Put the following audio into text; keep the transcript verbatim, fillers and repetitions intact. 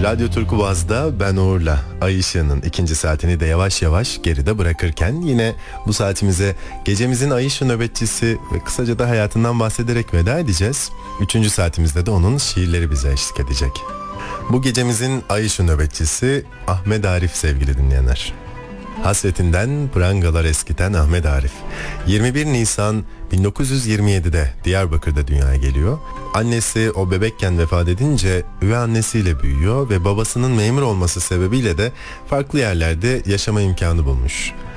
Radyo Turkuaz'da ben Uğur'la Ay Işığı'nın ikinci saatini de yavaş yavaş geride bırakırken yine bu saatimize gecemizin Ay Işığı nöbetçisi ve kısaca da hayatından bahsederek veda edeceğiz. Üçüncü saatimizde de onun şiirleri bize eşlik edecek. Bu gecemizin Ay Işığı nöbetçisi Ahmet Arif sevgili dinleyenler. Hasretinden prangalar eskiten Ahmet Arif yirmi bir Nisan bin dokuz yüz yirmi yedide Diyarbakır'da dünyaya geliyor. Annesi o bebekken vefat edince üvey annesiyle büyüyor ve babasının memur olması sebebiyle de farklı yerlerde yaşama imkanı bulmuş.